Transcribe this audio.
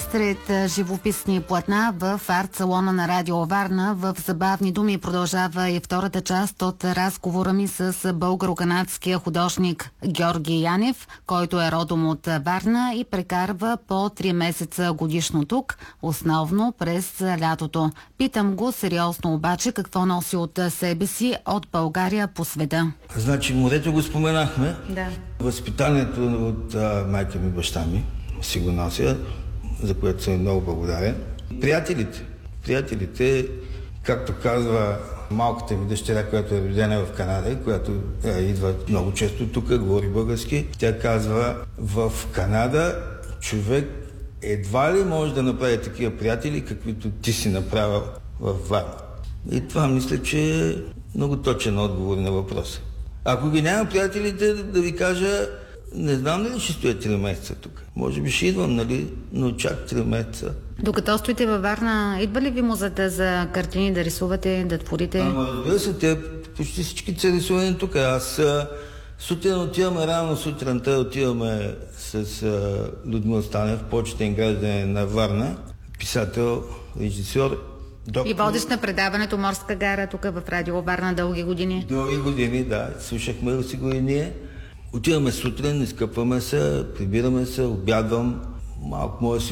Сред живописни платна в арт-салона на Радио Варна в забавни думи продължава и втората част от разговора ми с българо-канадския художник Георги Янев, който е родом от Варна и прекарва по 3 месеца годишно тук, основно през лятото. Питам го сериозно обаче какво носи от себе си от България по света. Значи морето го споменахме. Да. Възпитанието от майка ми, баща ми си го нося, за което съм много благодарен. Приятелите, както казва малката ми дъщеря, която е родена в Канада, която идва много често тук, говори български, тя казва, в Канада човек едва ли може да направи такива приятели, каквито ти си направил в Варна. И това мисля, че е много точен отговор на въпроса. Ако ги няма приятелите, да ви кажа, не знам дали ще стоя 3 месеца тук. Може би ще идвам, нали, но чак 3 месеца. Докато стоите във Варна, идва ли ви музата за картини да рисувате, да творите? Разбира се, те почти всички са рисувани тук. Аз сутрин отиваме, рано сутринта отиваме с Людмил Станев, почетен гражданин на Варна, писател, режисьор, доктор. И водещ на предаването Морска гара тук в Радио Варна дълги години. Дълги години, да. Слушахме си го и ние. Отиваме сутрин, изкъпваме се, прибираме се, обядвам, малко може да си